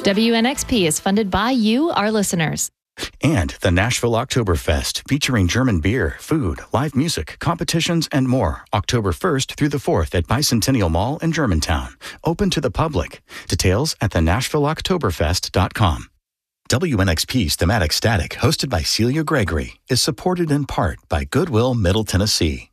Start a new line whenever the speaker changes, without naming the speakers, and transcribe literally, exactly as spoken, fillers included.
W N X P is funded by you, our listeners.
And the Nashville Oktoberfest, featuring German beer, food, live music, competitions, and more. October first through the fourth at Bicentennial Mall in Germantown. Open to the public. Details at the nashville oktoberfest dot com. W N X P's Thematic Static, hosted by Celia Gregory, is supported in part by Goodwill Middle Tennessee.